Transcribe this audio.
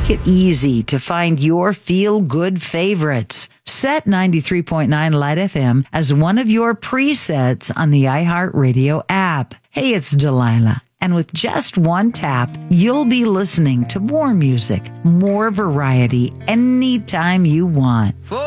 make it easy to find your feel-good favorites. Set 93.9 Light FM as one of your presets on the iHeartRadio app. Hey, it's Delilah. And with just one tap, you'll be listening to more music, more variety, anytime you want.